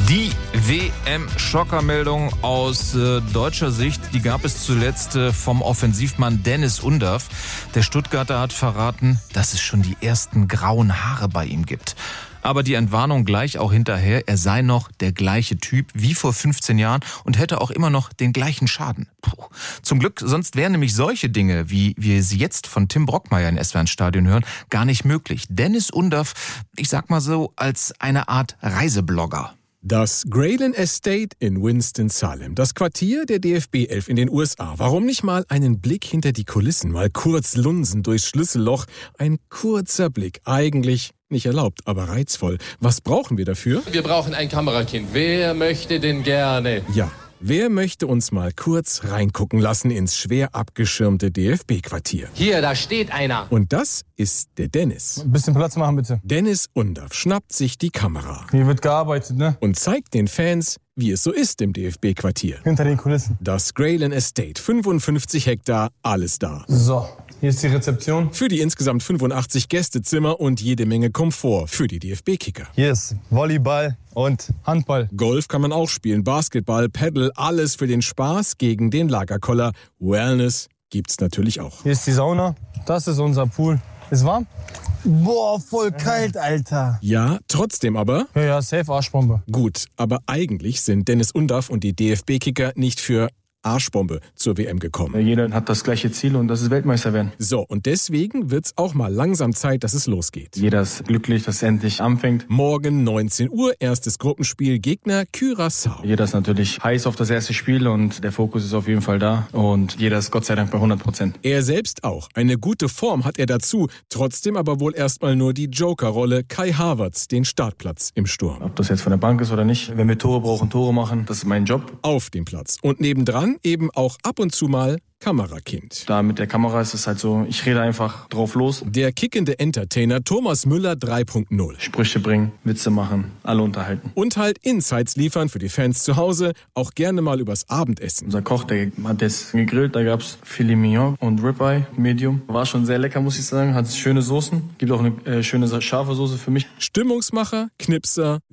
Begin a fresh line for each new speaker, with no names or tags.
Die WM-Schockermeldung aus deutscher Sicht, die gab es zuletzt vom Offensivmann Dennis Undav. Der Stuttgarter hat verraten, dass es schon die ersten grauen Haare bei ihm gibt. Aber die Entwarnung gleich auch hinterher, er sei noch der gleiche Typ wie vor 15 Jahren und hätte auch immer noch den gleichen Schaden. Puh. Zum Glück, sonst wären nämlich solche Dinge, wie wir sie jetzt von Tim Brockmeier in SWR Stadion hören, gar nicht möglich. Dennis Undav, ich sag mal so, als eine Art Reiseblogger.
Das Grayland Estate in Winston-Salem, das Quartier der DFB 11 in den USA. Warum nicht mal einen Blick hinter die Kulissen, mal kurz lunsen durchs Schlüsselloch. Ein kurzer Blick, eigentlich nicht erlaubt, aber reizvoll. Was brauchen wir dafür?
Wir brauchen ein Kamerakind. Wer möchte denn gerne?
Ja, wer möchte uns mal kurz reingucken lassen ins schwer abgeschirmte DFB-Quartier?
Hier, da steht einer.
Und das ist der Dennis.
Ein bisschen Platz machen, bitte.
Dennis Undav schnappt sich die Kamera.
Hier wird gearbeitet, ne?
Und zeigt den Fans, wie es so ist im DFB-Quartier.
Hinter den Kulissen.
Das Grayland Estate, 55 Hektar, alles da.
So, hier ist die Rezeption.
Für die insgesamt 85 Gästezimmer und jede Menge Komfort für die DFB-Kicker.
Hier ist Volleyball und Handball.
Golf kann man auch spielen, Basketball, Paddle, alles für den Spaß gegen den Lagerkoller. Wellness gibt's natürlich auch.
Hier ist die Sauna. Das ist unser Pool. Ist warm? Boah, voll kalt, Alter.
Ja, trotzdem aber...
Ja, safe Arschbombe.
Gut, aber eigentlich sind Dennis Undav und die DFB-Kicker nicht für Arschbombe zur WM gekommen.
Jeder hat das gleiche Ziel und das ist Weltmeister werden.
So, und deswegen wird's auch mal langsam Zeit, dass es losgeht.
Jeder ist glücklich, dass es endlich anfängt.
Morgen 19 Uhr, erstes Gruppenspiel, Gegner Curaçao.
Jeder ist natürlich heiß auf das erste Spiel und der Fokus ist auf jeden Fall da. Und jeder ist Gott sei Dank bei 100%.
Er selbst auch. Eine gute Form hat er dazu. Trotzdem aber wohl erstmal nur die Joker-Rolle. Kai Havertz, den Startplatz im Sturm.
Ob das jetzt von der Bank ist oder nicht. Wenn wir Tore brauchen, Tore machen. Das ist mein Job.
Auf dem Platz. Und nebendran eben auch ab und zu mal Kamerakind.
Da mit der Kamera ist es halt so, ich rede einfach drauf los.
Der kickende Entertainer Thomas Müller 3.0.
Sprüche bringen, Witze machen, alle unterhalten.
Und halt Insights liefern für die Fans zu Hause, auch gerne mal übers Abendessen.
Unser Koch, der hat jetzt gegrillt, da gab's Filet Mignon und Ribeye, Medium. War schon sehr lecker, muss ich sagen, hat schöne Soßen, gibt auch eine schöne scharfe Soße für mich.
Stimmungsmacher, Knipser,